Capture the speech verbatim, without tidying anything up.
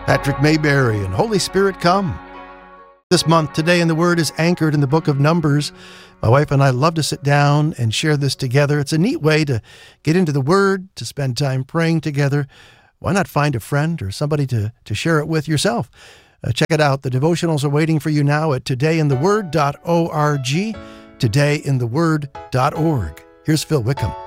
Patrick Mayberry and Holy Spirit Come. This month, Today in the Word is anchored in the book of Numbers. My wife and I love to sit down and share this together. It's a neat way to get into the Word, to spend time praying together. Why not find a friend or somebody to, to share it with yourself? Uh, check it out. The devotionals are waiting for you now at today in the word dot org, today in the word dot org. Here's Phil Wickham.